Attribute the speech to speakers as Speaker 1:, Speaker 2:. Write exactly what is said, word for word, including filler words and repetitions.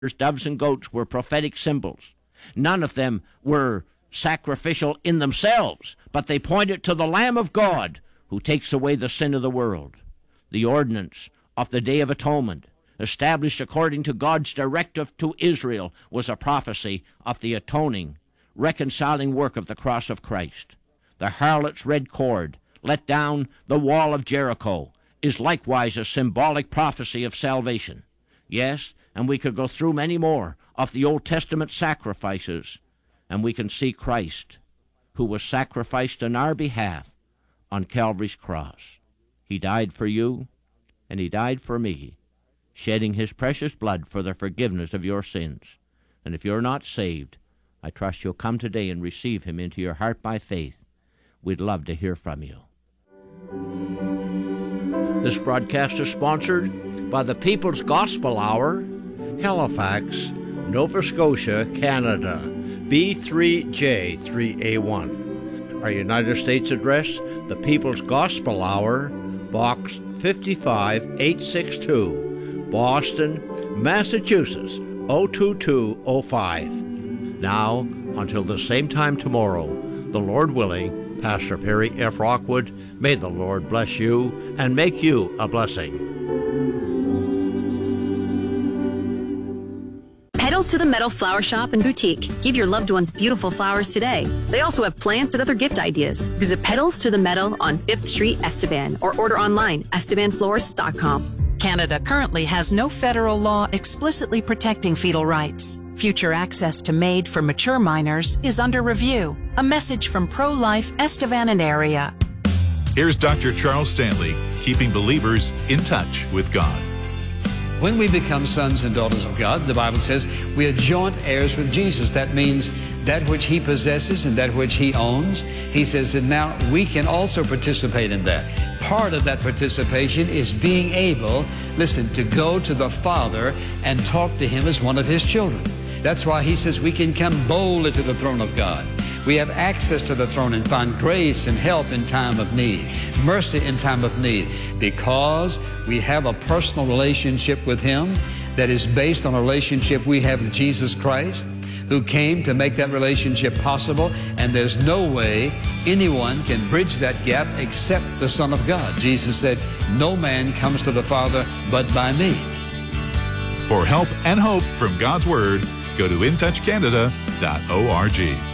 Speaker 1: doves and goats were prophetic symbols. None of them were sacrificial in themselves, but they pointed to the Lamb of God who takes away the sin of the world. The ordinance of the Day of Atonement, established according to God's directive to Israel, was a prophecy of the atoning, reconciling work of the cross of Christ. The harlot's red cord, let down the wall of Jericho, is likewise a symbolic prophecy of salvation. Yes, and we could go through many more of the Old Testament sacrifices, and we can see Christ, who was sacrificed on our behalf on Calvary's cross. He died for you, and he died for me, shedding his precious blood for the forgiveness of your sins. And if you're not saved, I trust you'll come today and receive him into your heart by faith. We'd love to hear from you. This broadcast is sponsored by the People's Gospel Hour, Halifax, Nova Scotia, Canada, B three J three A one. Our United States address, the People's Gospel Hour, Box fifty-five eight sixty-two, Boston, Massachusetts, oh two two oh five. Now, until the same time tomorrow, the Lord willing, Pastor Perry F. Rockwood, may the Lord bless you and make you a blessing.
Speaker 2: Petals to the Meadow Flower Shop and Boutique. Give your loved ones beautiful flowers today. They also have plants and other gift ideas. Visit Petals to the Meadow on fifth Street, Estevan, or order online, estevan florist dot com.
Speaker 3: Canada currently has no federal law explicitly protecting fetal rights. Future access to MAID for mature minors is under review. A message from Pro-Life Estevan and area.
Speaker 4: Here's Doctor Charles Stanley, keeping believers in touch with God.
Speaker 5: When we become sons and daughters of God, the Bible says we are joint heirs with Jesus. That means that which he possesses and that which he owns. He says that now we can also participate in that. Part of that participation is being able, listen, to go to the Father and talk to him as one of his children. That's why he says we can come boldly to the throne of God. We have access to the throne and find grace and help in time of need, mercy in time of need, because we have a personal relationship with him that is based on a relationship we have with Jesus Christ, who came to make that relationship possible, and there's no way anyone can bridge that gap except the Son of God. Jesus said, "No man comes to the Father but by me."
Speaker 4: For help and hope from God's Word, go to in touch canada dot org.